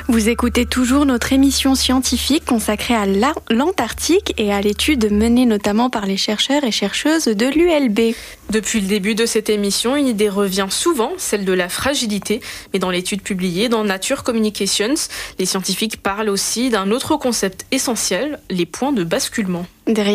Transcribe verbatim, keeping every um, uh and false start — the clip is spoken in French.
Vous écoutez toujours notre émission scientifique consacrée à l'Antarctique et à l'étude menée notamment par les chercheurs et chercheuses de l'U L B. Depuis le début de cette émission, une idée revient souvent, celle de la fragilité. Mais dans l'étude publiée dans Nature Communications, les scientifiques parlent aussi d'un autre concept essentiel, les points de basculement. Derrière